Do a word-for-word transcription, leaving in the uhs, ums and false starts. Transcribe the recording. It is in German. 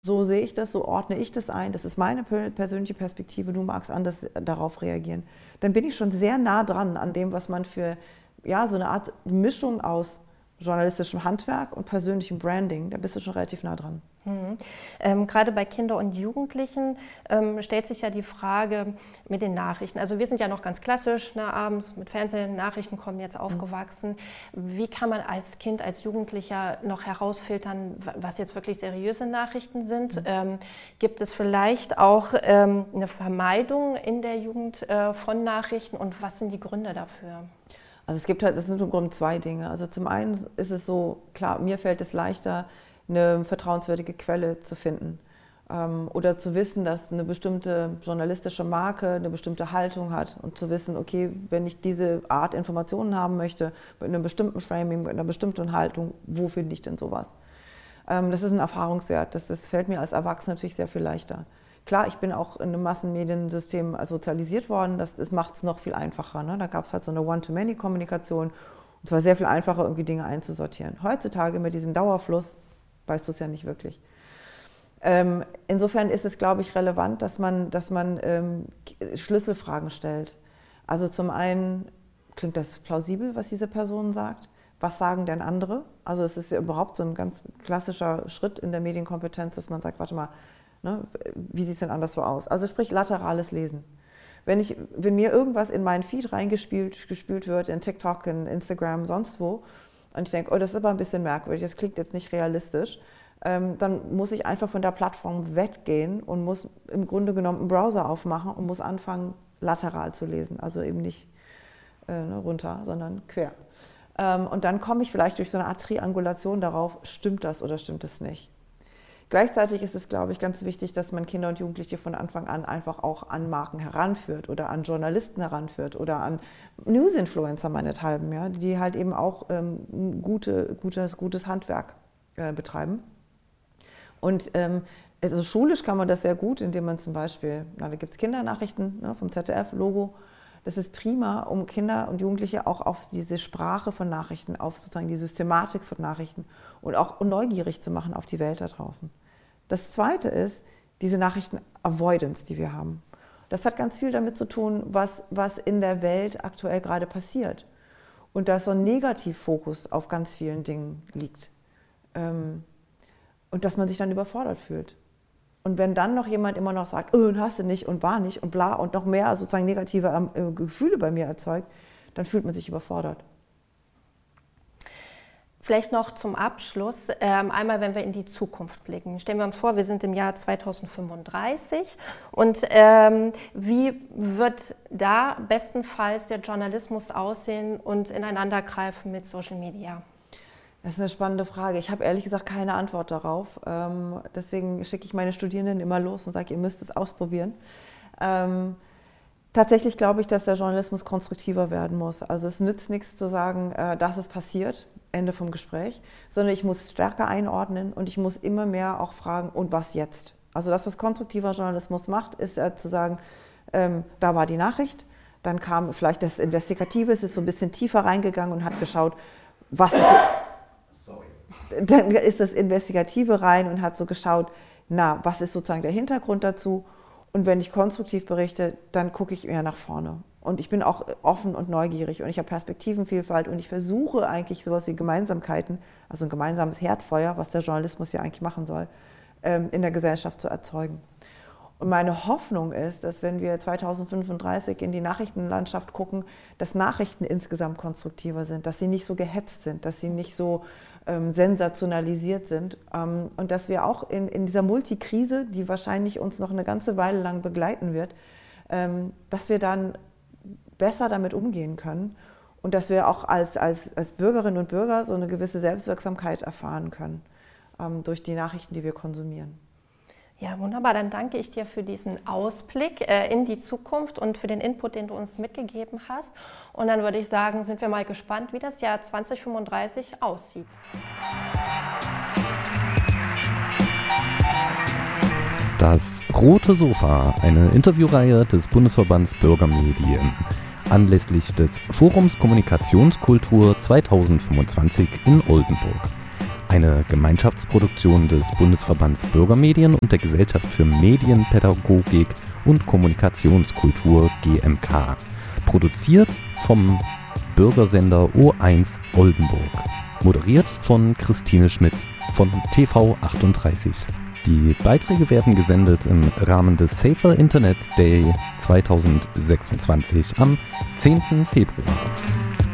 So sehe ich das, so ordne ich das ein, das ist meine persönliche Perspektive, du magst anders darauf reagieren. Dann bin ich schon sehr nah dran an dem, was man für ja, so eine Art Mischung aus journalistischem Handwerk und persönlichem Branding, da bist du schon relativ nah dran. Mhm. Ähm, gerade bei Kindern und Jugendlichen ähm, stellt sich ja die Frage mit den Nachrichten. Also wir sind ja noch ganz klassisch, ne, abends mit Fernsehen, Nachrichten kommen jetzt aufgewachsen. Mhm. Wie kann man als Kind, als Jugendlicher noch herausfiltern, was jetzt wirklich seriöse Nachrichten sind? Mhm. Ähm, gibt es vielleicht auch ähm, eine Vermeidung in der Jugend äh, von Nachrichten und was sind die Gründe dafür? Also es gibt halt, das sind im Grunde zwei Dinge. Also zum einen ist es so, klar, mir fällt es leichter, eine vertrauenswürdige Quelle zu finden ähm, oder zu wissen, dass eine bestimmte journalistische Marke eine bestimmte Haltung hat und zu wissen, okay, wenn ich diese Art Informationen haben möchte, mit einem bestimmten Framing, mit einer bestimmten Haltung, wo finde ich denn sowas? Ähm, das ist ein Erfahrungswert, das, das fällt mir als Erwachsener natürlich sehr viel leichter. Klar, ich bin auch in einem Massenmediensystem sozialisiert worden, das, das macht es noch viel einfacher. Ne? Da gab es halt so eine One-to-Many-Kommunikation und es war sehr viel einfacher, irgendwie Dinge einzusortieren. Heutzutage mit diesem Dauerfluss weißt du es ja nicht wirklich. Ähm, insofern ist es, glaube ich, relevant, dass man, dass man ähm, Schlüsselfragen stellt. Also zum einen, klingt das plausibel, was diese Person sagt? Was sagen denn andere? Also es ist ja überhaupt so ein ganz klassischer Schritt in der Medienkompetenz, dass man sagt, warte mal, ne, wie sieht es denn anderswo aus? Also sprich laterales Lesen. Wenn, ich, wenn mir irgendwas in meinen Feed reingespielt gespült wird, in TikTok, in Instagram, sonst wo, und ich denke, oh, das ist aber ein bisschen merkwürdig, das klingt jetzt nicht realistisch, ähm, dann muss ich einfach von der Plattform weggehen und muss im Grunde genommen einen Browser aufmachen und muss anfangen, lateral zu lesen. Also eben nicht äh, ne, runter, sondern quer. Ähm, und dann komme ich vielleicht durch so eine Art Triangulation darauf, stimmt das oder stimmt es nicht. Gleichzeitig ist es, glaube ich, ganz wichtig, dass man Kinder und Jugendliche von Anfang an einfach auch an Marken heranführt oder an Journalisten heranführt oder an News-Influencer meinethalben, ja, die halt eben auch ähm, gute, gutes, gutes Handwerk äh, betreiben. Und ähm, also schulisch kann man das sehr gut, indem man zum Beispiel, na, da gibt es Kindernachrichten, ne, vom Z D F-Logo. Das ist prima, um Kinder und Jugendliche auch auf diese Sprache von Nachrichten, auf sozusagen die Systematik von Nachrichten und auch neugierig zu machen auf die Welt da draußen. Das Zweite ist diese Nachrichten-Avoidance, die wir haben. Das hat ganz viel damit zu tun, was, was in der Welt aktuell gerade passiert. Und da so ein Negativfokus auf ganz vielen Dingen liegt. Ähm, und dass man sich dann überfordert fühlt. Und wenn dann noch jemand immer noch sagt, oh, hast du nicht und war nicht und bla und noch mehr sozusagen negative äh, Gefühle bei mir erzeugt, dann fühlt man sich überfordert. Vielleicht noch zum Abschluss, ähm, einmal wenn wir in die Zukunft blicken. Stellen wir uns vor, wir sind im Jahr zweitausendfünfunddreißig und ähm, wie wird da bestenfalls der Journalismus aussehen und ineinandergreifen mit Social Media? Das ist eine spannende Frage. Ich habe ehrlich gesagt keine Antwort darauf. Ähm, deswegen schicke ich meine Studierenden immer los und sage, ihr müsst es ausprobieren. Ähm, tatsächlich glaube ich, dass der Journalismus konstruktiver werden muss. Also es nützt nichts zu sagen, äh, dass es passiert, Ende vom Gespräch, sondern ich muss stärker einordnen und ich muss immer mehr auch fragen, und was jetzt? Also das, was konstruktiver Journalismus macht, ist äh, zu sagen, ähm, da war die Nachricht, dann kam vielleicht das Investigative, es ist so ein bisschen tiefer reingegangen und hat geschaut, was ist... Dann ist das Investigative rein und hat so geschaut, na, was ist sozusagen der Hintergrund dazu? Und wenn ich konstruktiv berichte, dann gucke ich eher nach vorne. Und ich bin auch offen und neugierig und ich habe Perspektivenvielfalt und ich versuche eigentlich sowas wie Gemeinsamkeiten, also ein gemeinsames Herdfeuer, was der Journalismus ja eigentlich machen soll, in der Gesellschaft zu erzeugen. Und meine Hoffnung ist, dass wenn wir zweitausendfünfunddreißig in die Nachrichtenlandschaft gucken, dass Nachrichten insgesamt konstruktiver sind, dass sie nicht so gehetzt sind, dass sie nicht so ähm, sensationalisiert sind ähm, und dass wir auch in, in dieser Multikrise, die wahrscheinlich uns noch eine ganze Weile lang begleiten wird, ähm, dass wir dann besser damit umgehen können und dass wir auch als, als, als Bürgerinnen und Bürger so eine gewisse Selbstwirksamkeit erfahren können ähm, durch die Nachrichten, die wir konsumieren. Ja, wunderbar. Dann danke ich dir für diesen Ausblick äh, in die Zukunft und für den Input, den du uns mitgegeben hast. Und dann würde ich sagen, sind wir mal gespannt, wie das Jahr zweitausendfünfunddreißig aussieht. Das Rote Sofa, eine Interviewreihe des Bundesverbands Bürgermedien, anlässlich des Forums Kommunikationskultur zweitausendfünfundzwanzig in Oldenburg. Eine Gemeinschaftsproduktion des Bundesverbands Bürgermedien und der Gesellschaft für Medienpädagogik und Kommunikationskultur G M K. Produziert vom Bürgersender O eins Oldenburg. Moderiert von Christine Schmidt von T V achtunddreißig. Die Beiträge werden gesendet im Rahmen des Safer Internet Day zweitausendsechsundzwanzig am zehnten Februar.